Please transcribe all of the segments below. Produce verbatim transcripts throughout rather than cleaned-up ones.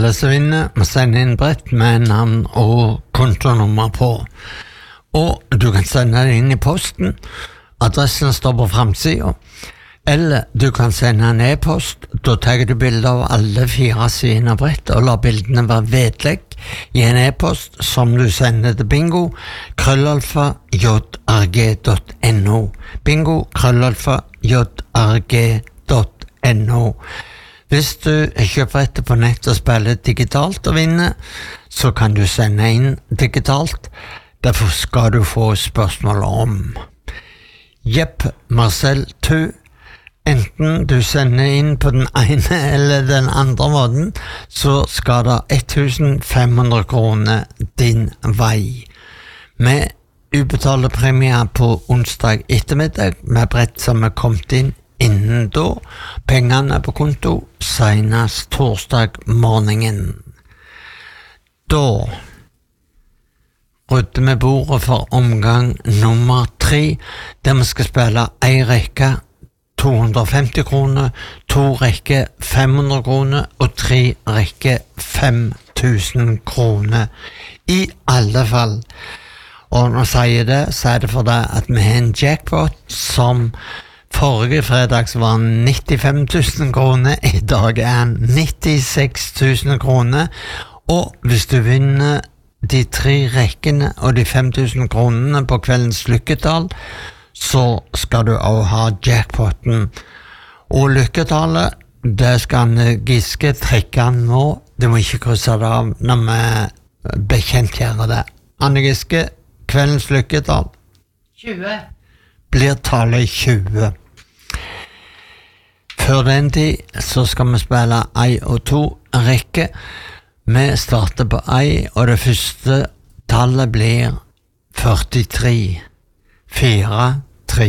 Alle som vinner må sende inn brett med navn og kontonummer på. Og du kan sende det inn i posten. Adressen står på framsiden. Eller du kan sende en e-post. Da tar du bilder av alle fire sidene av brett og lar bildene være vedlegg i en e-post som du sender til bingo krøllalfa jrg.no bingo krøllalfa jrg.no. Hvis du kjøper etter på nett og spiller digitalt og vinner, så kan du sende inn digitalt. Derfor skal du få spørsmål om Jepp Marcel to. Enten du sender inn på den ene eller den andre måten, så skal det femten hundre kroner din vei. Med ubetalte premier på onsdag ettermiddag, med brett som er kommet inn innen da, pengene på konto, senest torsdag morgenen. Da rydder vi bordet for omgang nummer tre, der vi skal spille en rekke to hundre og femti kroner, to rekke fem hundre kroner og tre rekke fem tusen kroner. I alle fall. Og når jeg sier det, så er det for det at vi har en jackpot som forrige fredags var nittifem tusen kroner, i dag er han nittiseks tusen kroner, og hvis du vinner de tre rekkene og de fem tusen kronene på kveldens lykketall, så skal du også ha jackpoten. Og lykketallet, det skal Giske trekke nå, du må ikke krysse det av når vi bekjentgjør det. Anne Giske, kveldens lykketall tjue blir tallet tjue. Før den tid så skal vi spille ei og to rekke. Vi starter på ei, og det første tallet blir førtitre. Fire, tre.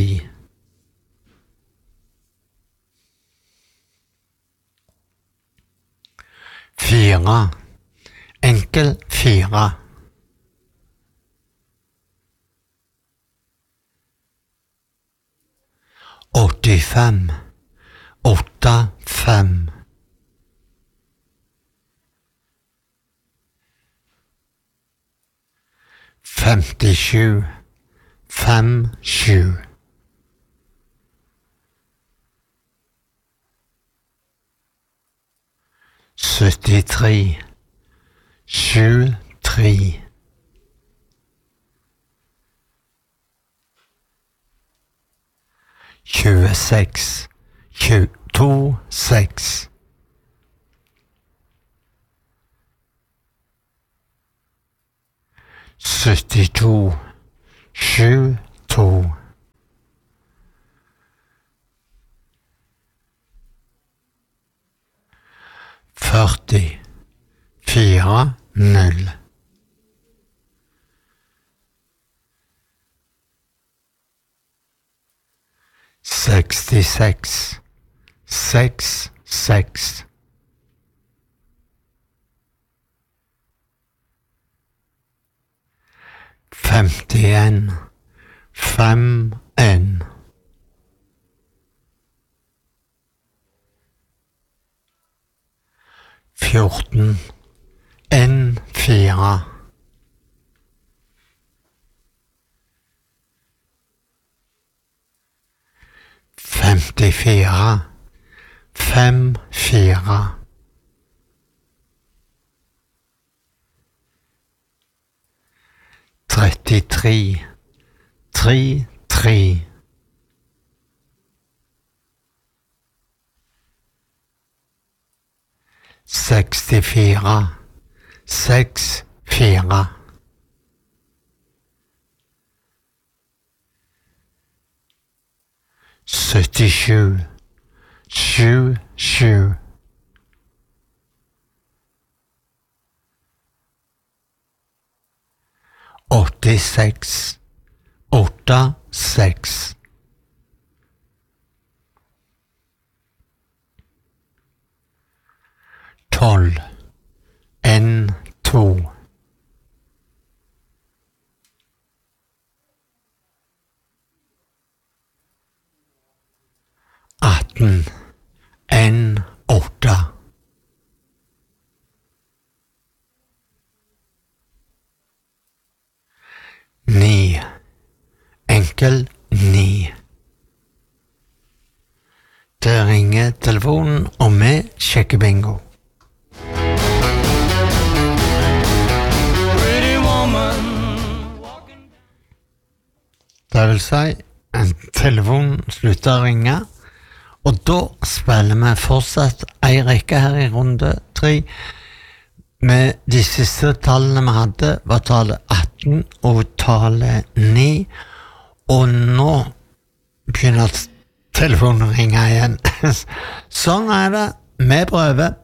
Fire. Enkel fire. åttifem. Åtta, fem. Femtisju. Fem, sju. Syttitre. Sju, tre. Tjueseks. To, seks. syttito. Sju, to. førti. Fire, null. sekstiseks. Seks, seks. Femtien. Fem, en. Fjorten. En, fire. Femtifire. Fem, fire. Trettitre. Tre, tre. Sekstifire. Seks, fire. Syttisju. Sju, sju. Åttiseks. Åtta, seks. Tolv. En, to. Atten. En, åtte. onkel ni. Det ringer telefonen, og vi sjekker bingo. Det vil si, en telefon slutter å ringe, og da spiller vi fortsatt en rekke her i runde tre. Med de siste tallene vi hadde var tallet atten og tallet ni, og nå begynner telefonen å ringe igjen. Sånn er det, vi prøver.